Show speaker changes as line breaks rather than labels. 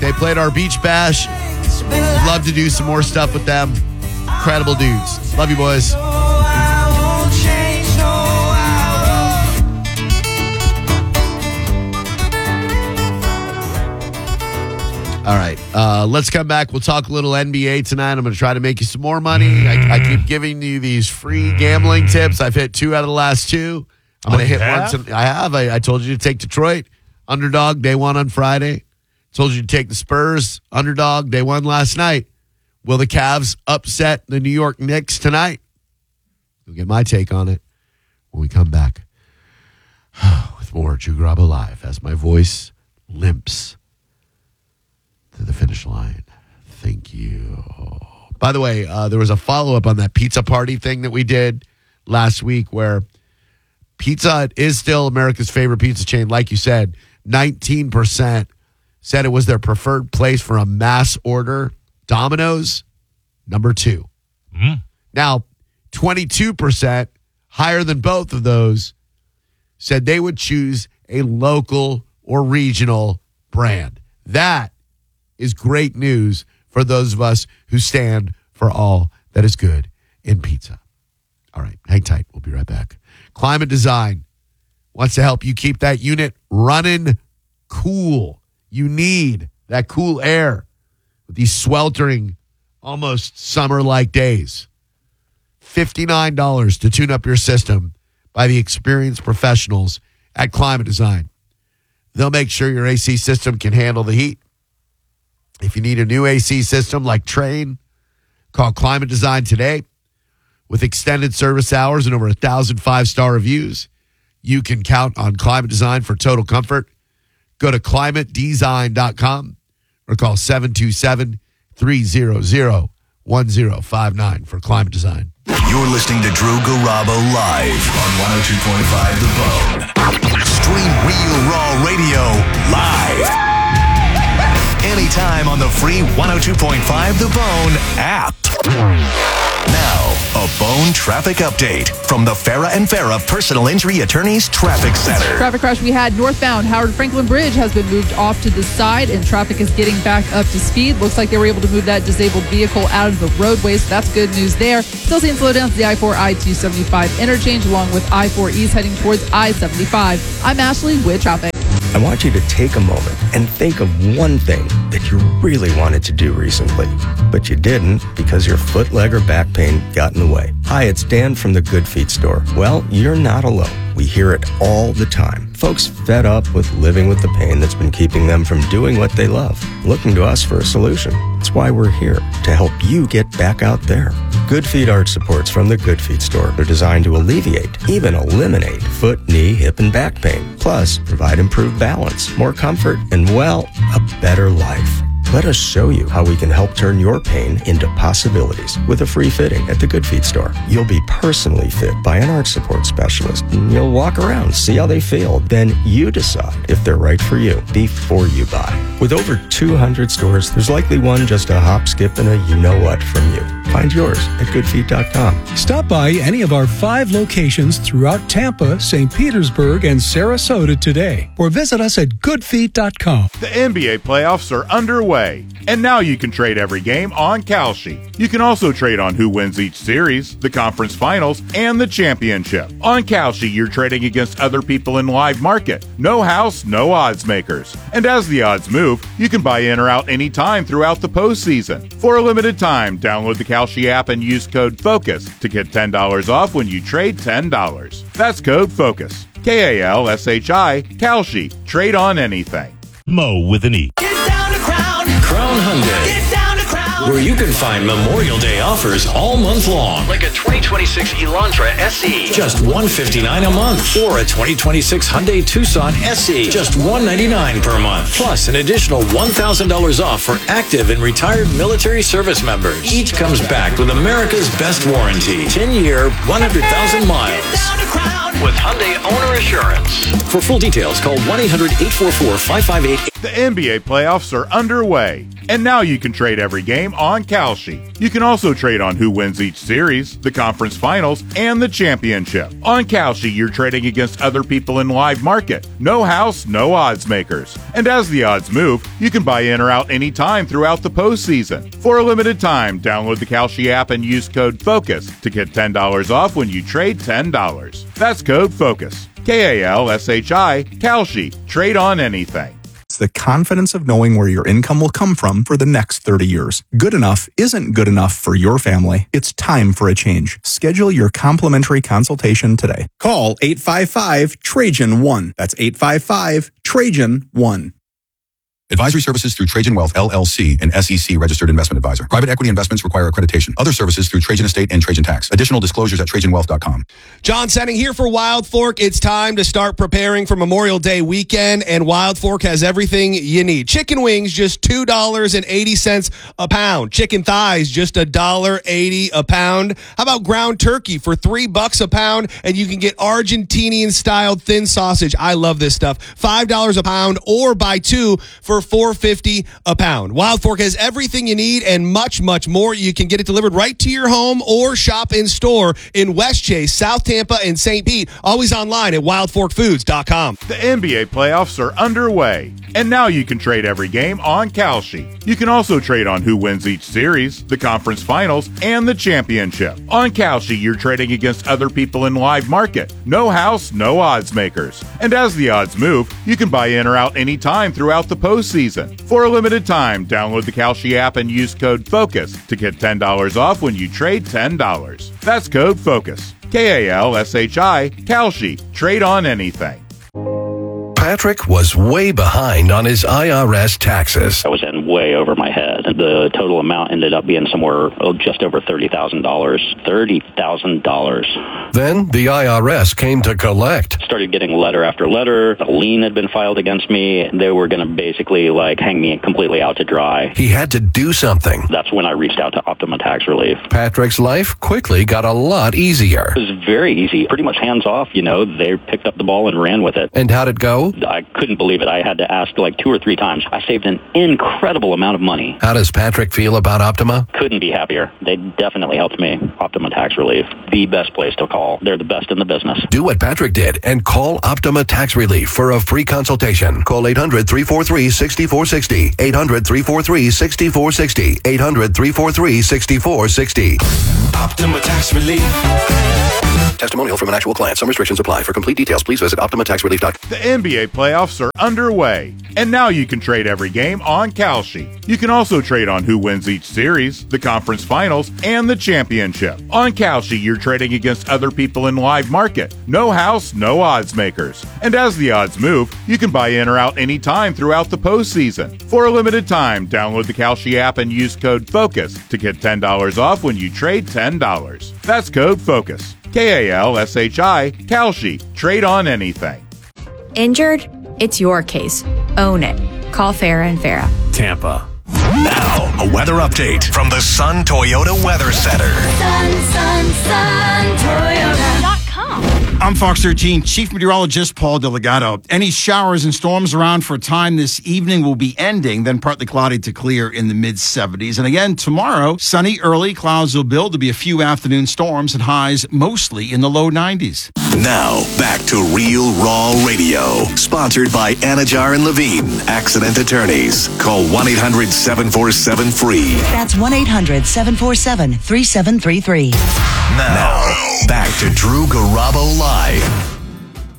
They played our beach bash. Love to do some more stuff with them. Incredible dudes. Love you, boys. All right, let's come back. We'll talk a little NBA tonight. I'm going to try to make you some more money. I keep giving you these free gambling tips. I've hit 2 out of the last 2. I'm going to hit one. I have. I told you to take Detroit, underdog, day 1 on Friday. Told you to take the Spurs, underdog, day 1 last night. Will the Cavs upset the New York Knicks tonight? You'll get my take on it when we come back with more Drew Garabo Live as my voice limps to the finish line. Thank you. By the way, there was a follow-up on that pizza party thing that we did last week where Pizza Hut is still America's favorite pizza chain. Like you said, 19% said it was their preferred place for a mass order. Domino's, number 2. Now, 22%, higher than both of those, said they would choose a local or regional brand. That is great news for those of us who stand for all that is good in pizza. All right, hang tight. We'll be right back. Climate Design wants to help you keep that unit running cool. You need that cool air with these sweltering, almost summer-like days. $59 to tune up your system by the experienced professionals at Climate Design. They'll make sure your AC system can handle the heat. If you need a new AC system like Trane, call Climate Design today. With extended service hours and over 1,000 5-star reviews, you can count on Climate Design for total comfort. Go to climatedesign.com or call 727-300-1059 for Climate Design.
You're listening to Drew Garabo live on 102.5 The Bone. Stream Real Raw Radio live. Anytime on the free 102.5 The Bone app. Now, a Bone traffic update from the Farah and Farah Personal Injury Attorneys Traffic Center.
Traffic crash we had northbound. Howard Franklin Bridge has been moved off to the side and traffic is getting back up to speed. Looks like they were able to move that disabled vehicle out of the roadway, so that's good news there. Still seeing slowdowns at the I-4, I-275 interchange along with I-4 East heading towards I-75. I'm Ashley with traffic.
I want you to take a moment and think of one thing that you really wanted to do recently, but you didn't because your foot, leg, or back pain got in the way. Hi, it's Dan from the Good Feet store. Well, you're not alone. We hear it all the time. Folks fed up with living with the pain that's been keeping them from doing what they love, looking to us for a solution. That's why we're here, to help you get back out there. Good Feet arch supports from the Good Feet store are designed to alleviate, even eliminate, foot, knee, hip, and back pain. Plus, provide improved balance, more comfort, and, well, a better life. Let us show you how we can help turn your pain into possibilities with a free fitting at the Good Feet store. You'll be personally fit by an arch support specialist. And you'll walk around, see how they feel. Then you decide if they're right for you before you buy. With over 200 stores, there's likely one just a hop, skip, and a you-know-what from you. Find yours at goodfeet.com.
Stop by any of our 5 locations throughout Tampa, St. Petersburg, and Sarasota today, or visit us at goodfeet.com.
The NBA playoffs are underway, and now you can trade every game on Kalshi. You can also trade on who wins each series, the conference finals, and the championship. On Kalshi, you're trading against other people in live market. No house, no odds makers. And as the odds move, you can buy in or out anytime throughout the postseason. For a limited time, download the Kalshi app and use code FOCUS to get $10 off when you trade $10. That's code FOCUS. Kalshi, Kalshi. Trade on anything.
Mo with an E.
Get down to Crown Hyundai. Get down to Crown.
Where you can find Memorial Day offers all month long.
Like a 2026 Elantra SE.
Just $159 a month. Or a 2026 Hyundai Tucson SE. Just $199 per month. Plus an additional $1,000 off for active and retired military service members. Each comes backed with America's best warranty. 10-year, 100,000 miles.
Get down to Crown
with Hyundai Owner Assurance. For full details, call 1-800-844-5588.
The NBA playoffs are underway, and now you can trade every game on Kalshi. You can also trade on who wins each series, the conference finals, and the championship. On Kalshi, you're trading against other people in live market. No house, no odds makers. And as the odds move, you can buy in or out anytime throughout the postseason. For a limited time, download the Kalshi app and use code FOCUS to get $10 off when you trade $10. That's code FOCUS. Kalshi, Kalshi. Trade on anything.
It's the confidence of knowing where your income will come from for the next 30 years. Good enough isn't good enough for your family. It's time for a change. Schedule your complimentary consultation today. Call 855-TRAJAN-1. That's 855-TRAJAN-1.
Advisory services through Trajan Wealth, LLC, an SEC registered investment advisor. Private equity investments require accreditation. Other services through Trajan Estate and Trajan Tax. Additional disclosures at TrajanWealth.com.
John Senning here for Wild Fork. It's time to start preparing for Memorial Day weekend, and Wild Fork has everything you need. Chicken wings, just $2.80 a pound. Chicken thighs, just $1.80 a pound. How about ground turkey for $3 a pound, and you can get Argentinian-styled thin sausage. I love this stuff. $5 a pound, or buy two for $4.50 a pound. Wild Fork has everything you need and much, much more. You can get it delivered right to your home or shop in store in West Chase, South Tampa, and St. Pete. Always online at wildforkfoods.com.
The NBA playoffs are underway, and now you can trade every game on Kalshi. You can also trade on who wins each series, the conference finals, and the championship. On Kalshi, you're trading against other people in live market. No house, no odds makers. And as the odds move, you can buy in or out anytime throughout the postseason. For a limited time, download the Kalshi app and use code FOCUS to get $10 off when you trade $10. That's code FOCUS. Kalshi, Kalshi. Trade on anything.
Patrick was way behind on his IRS taxes.
I was in way over my head. The total amount ended up being somewhere just over $30,000. $30,000.
Then the IRS came to collect.
Started getting letter after letter. A lien had been filed against me. They were going to basically hang me completely out to dry.
He had to do something.
That's when I reached out to Optima Tax Relief.
Patrick's life quickly got a lot easier.
It was very easy. Pretty much hands off, They picked up the ball and ran with it.
And how'd it go?
I couldn't believe it. I had to ask 2 or 3 times. I saved an incredible amount of money.
How does Patrick feel about Optima?
Couldn't be happier. They definitely helped me. Optima Tax Relief, the best place to call. They're the best in the business.
Do what Patrick did and call Optima Tax Relief for a free consultation. Call 800-343-6460. 800-343-6460. 800-343-6460.
Optima Tax Relief.
Testimonial from an actual client. Some restrictions apply. For complete details, please visit OptimaTaxRelief.com.
The NBA playoffs are underway, and now you can trade every game on Kalshi. You can also trade on who wins each series, the conference finals, and the championship. On Kalshi, you're trading against other people in live market. No house, no odds makers. And as the odds move, you can buy in or out anytime throughout the postseason. For a limited time, download the Kalshi app and use code FOCUS to get $10 off when you trade $10. That's code FOCUS. Kalshi, Kalshi. Trade on anything.
Injured? It's your case. Own it. Call Farah & Farah.
Tampa. Now, a weather update from the Sun Toyota Weather Center.
Sun, Toyota.com.
I'm Fox 13 Chief Meteorologist Paul Delgado. Any showers and storms around for a time this evening will be ending, then partly cloudy to clear in the mid-70s. And again, tomorrow, sunny early, clouds will build to be a few afternoon storms and highs mostly in the low 90s.
Now, back to Real Raw Radio. Sponsored by Anajar and Levine, accident attorneys. Call 1-800-747-FREE.
That's 1-800-747-3733.
Now, back to Drew Garabo Live.